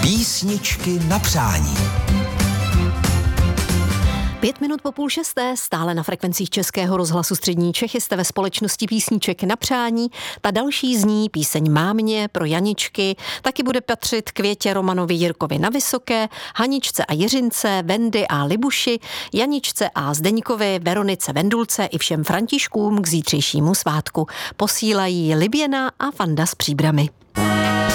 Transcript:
Písničky na přání. 5 minut po 5:30, stále na frekvencích Českého rozhlasu Střední Čechy, jste ve společnosti písniček na přání. Ta další zní píseň Mámě pro Janičky, taky bude patřit Květě, Romanovi, Jirkovi na Vysoké, Haničce a Jiřince, Vendy a Libuši, Janičce a Zdeňkovi, Veronice, Vendulce i všem Františkům k zítřejšímu svátku. Posílají Liběna a Vanda z Příbrami.